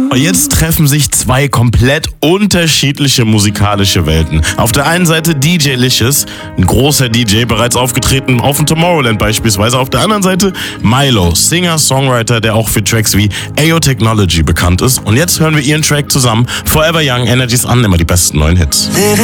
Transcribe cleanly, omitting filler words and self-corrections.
Und jetzt treffen sich zwei komplett unterschiedliche musikalische Welten. Auf der einen Seite DJ Licious, ein großer DJ, bereits aufgetreten auf dem Tomorrowland beispielsweise. Auf der anderen Seite Milo, Singer, Songwriter, der auch für Tracks wie Ayo Technology bekannt ist. Und jetzt hören wir ihren Track zusammen. Forever Young, Energies an, immer die besten neuen Hits.